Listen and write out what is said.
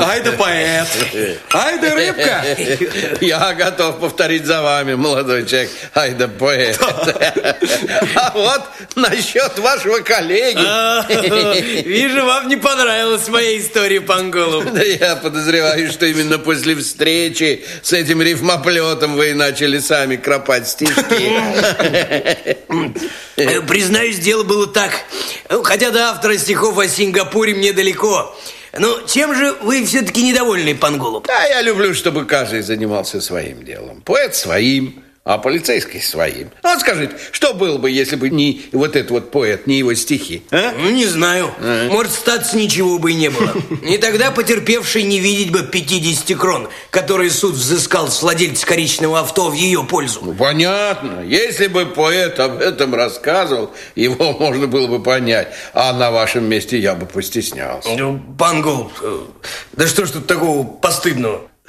Ай да поэт! Ай да рыбка! Я готов повторить за вами, молодой человек. Ай да поэт. А вот насчет вашего коллеги. Вижу, вам не понравилась моя история, пан Голуб. Да я подозреваю, что именно после встречи с этим рифмоплетом вы и начали сами кропать стишки. Признаюсь, дело было так. Хотя до автора стихов о Сингапуре мне далеко. Но чем же вы все-таки недовольны, пан Голуб? Да, я люблю, чтобы каждый занимался своим делом. Поэт своим, а полицейский своим. Ну, вот скажите, что было бы, если бы не вот этот вот поэт, не его стихи? А? Ну, не знаю. Может, статься ничего бы и не было. И тогда потерпевший не видеть бы 50 крон, которые суд взыскал с владельца коричневого авто в ее пользу. Ну, понятно. Если бы поэт об этом рассказывал, его можно было бы понять. А на вашем месте я бы постеснялся. Ну, пан Голуб, да что ж тут такого постыдного?